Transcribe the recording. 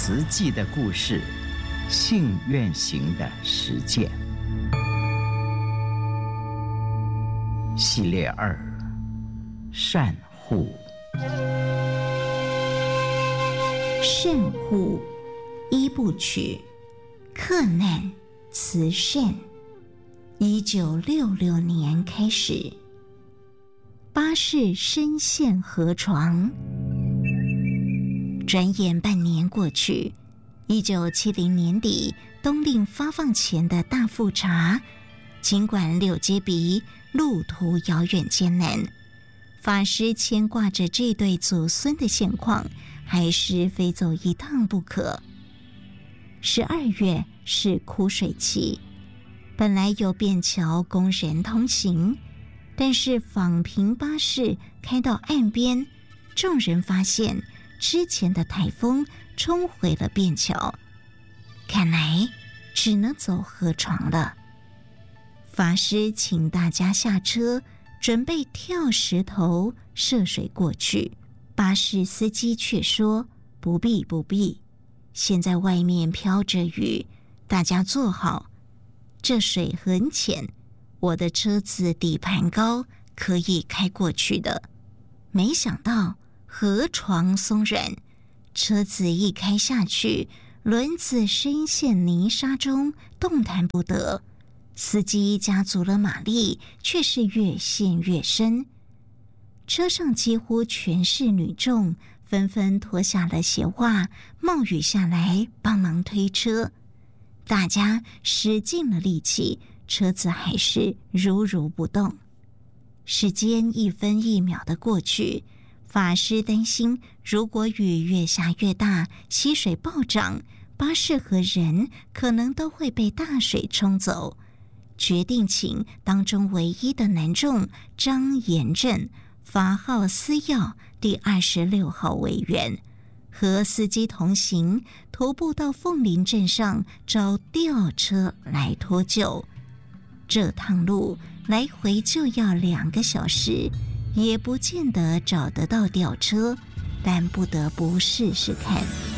慈济的故事，信愿行的实践系列2：善护。 善护1部曲，克难慈善。1966年开始，巴士深陷河床。转眼半年过去，1970年底冬令发放前的大复查，尽管六街鼻，路途遥远艰难，法师牵挂着这对祖孙的现况，还是非走一趟不可。12月是枯水期，本来有便桥供人通行，但是仿平巴士开到岸边，众人发现之前的台风冲毁了便桥，看来只能走河床了。法师请大家下车，准备跳石头涉水过去，巴士司机却说不必，现在外面飘着雨，大家坐好，这水很浅，我的车子底盘高，可以开过去的。没想到河床松软，车子一开下去，轮子深陷泥沙中，动弹不得。司机加足了马力，却是越陷越深。车上几乎全是女众，纷纷脱下了鞋袜，冒雨下来帮忙推车。大家使尽了力气，车子还是如不动。时间1分1秒的过去，法师担心，如果雨越下越大，溪水暴涨，巴士和人可能都会被大水冲走，决定请当中唯一的男众张延正，法号司耀，第26号委员，和司机同行，徒步到凤林镇上找吊车来脱救。这趟路来回就要2个小时，也不见得找得到吊车，但不得不试试看。